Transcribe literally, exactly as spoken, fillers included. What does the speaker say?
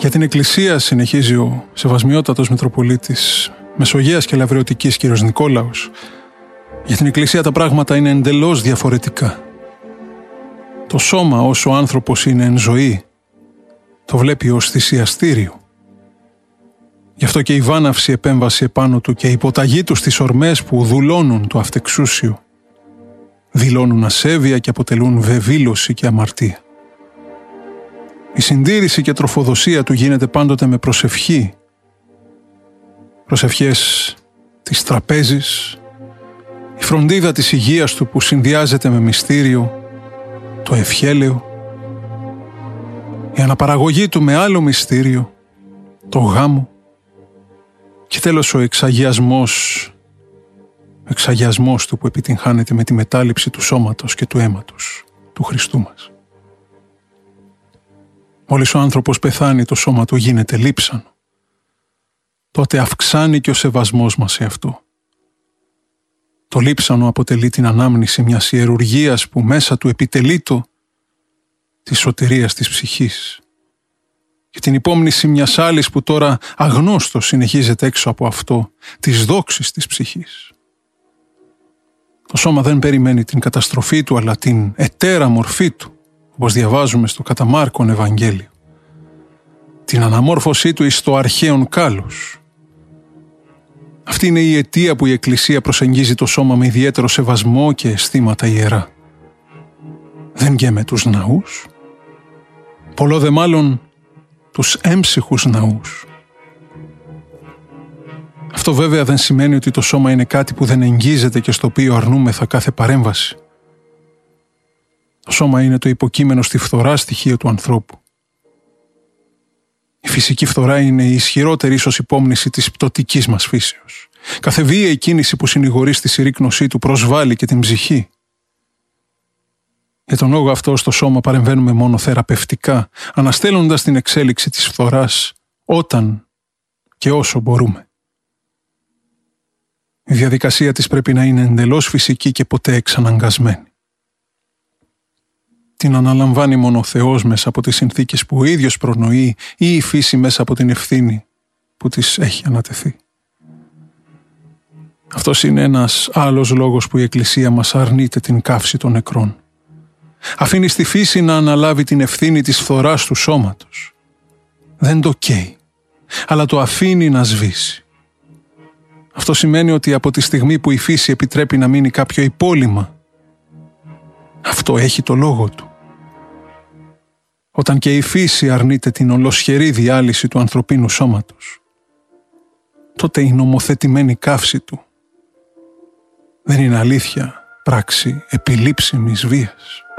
Για την Εκκλησία, συνεχίζει ο Σεβασμιότατος Μητροπολίτης Μεσογείας και Λαβρεωτικής κ. Νικόλαος, για την Εκκλησία τα πράγματα είναι εντελώς διαφορετικά. Το σώμα όσο ο άνθρωπος είναι εν ζωή, το βλέπει ως θυσιαστήριο. Γι' αυτό και η βάναυση επέμβαση επάνω του και η υποταγή του στις ορμές που δουλώνουν το αυτεξούσιο, δηλώνουν ασέβεια και αποτελούν βεβήλωση και αμαρτία. Η συντήρηση και τροφοδοσία του γίνεται πάντοτε με προσευχή. Προσευχές της τραπέζης, η φροντίδα της υγείας του που συνδυάζεται με μυστήριο, το ευχέλαιο, η αναπαραγωγή του με άλλο μυστήριο, το γάμο και τέλος ο εξαγιασμός, ο εξαγιασμός του που επιτυγχάνεται με τη μετάληψη του σώματος και του αίματος του Χριστού μας. Μόλις ο άνθρωπος πεθάνει, το σώμα του γίνεται λείψανο. Τότε αυξάνει και ο σεβασμός μας σε αυτό. Το λείψανο αποτελεί την ανάμνηση μιας ιερουργίας που μέσα του επιτελεί το της σωτηρίας της ψυχής και την υπόμνηση μιας άλλης που τώρα αγνώστος συνεχίζεται έξω από αυτό, της δόξης της ψυχής. Το σώμα δεν περιμένει την καταστροφή του, αλλά την ετέρα μορφή του, όπως διαβάζουμε στο κατά Μάρκον Ευαγγέλιο. Την αναμόρφωσή του εις το αρχαίον κάλος. Αυτή είναι η αιτία που η Εκκλησία προσεγγίζει το σώμα με ιδιαίτερο σεβασμό και αισθήματα ιερά. Δεν γέμε τους ναούς, πολλό δε μάλλον τους έμψυχους ναούς. Αυτό βέβαια δεν σημαίνει ότι το σώμα είναι κάτι που δεν εγγίζεται και στο οποίο αρνούμεθα κάθε παρέμβαση. Το σώμα είναι το υποκείμενο στη φθορά στοιχείο του ανθρώπου. Η φυσική φθορά είναι η ισχυρότερη ίσως υπόμνηση της πτωτικής μας φύσεως. Κάθε βίαιη κίνηση που συνηγορεί στη συρρίκνωσή του προσβάλλει και την ψυχή. Για τον λόγο αυτό στο σώμα παρεμβαίνουμε μόνο θεραπευτικά, αναστέλλοντας την εξέλιξη της φθοράς όταν και όσο μπορούμε. Η διαδικασία της πρέπει να είναι εντελώς φυσική και ποτέ εξαναγκασμένη. Την αναλαμβάνει μόνο ο Θεός μέσα από τις συνθήκες που ο ίδιος προνοεί ή η φύση μέσα από την ευθύνη που της έχει ανατεθεί. Αυτός είναι ένας άλλος λόγος που η Εκκλησία μας αρνείται την καύση των νεκρών. Αφήνει στη φύση να αναλάβει την ευθύνη της φθοράς του σώματος. Δεν το καίει, αλλά το αφήνει να σβήσει. Αυτό σημαίνει ότι από τη στιγμή που η φύση επιτρέπει να μείνει κάποιο υπόλοιμα, αυτό έχει το λόγο του. Όταν και η φύση αρνείται την ολοσχερή διάλυση του ανθρωπίνου σώματος, τότε η νομοθετημένη καύση του δεν είναι αλήθεια πράξη επιλήψιμης βίας.